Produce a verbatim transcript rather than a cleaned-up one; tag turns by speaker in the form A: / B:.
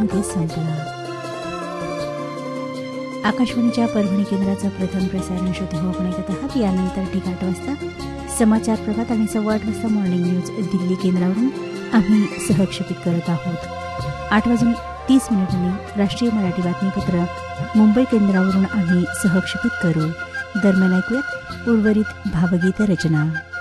A: मिनिटांमध्ये संपला. आकाशवाणीच्या परभणी केंद्राचं प्रथम प्रसारण श्रोते हो आपण ऐकत आहात. यानंतर ठीक आठ वाजता समाचार प्रभात आणि सव्वा आठ वाजता मॉर्निंग न्यूज दिल्ली केंद्रावरून आम्ही सहक्षेपित करत आहोत. आठ वाजून तीस मिनिटांनी राष्ट्रीय मराठी बातमीपत्र मुंबई केंद्रावरून आम्ही सहक्षेपित करू. दरम्यान ऐकूयात उर्वरित भावगीत रचना.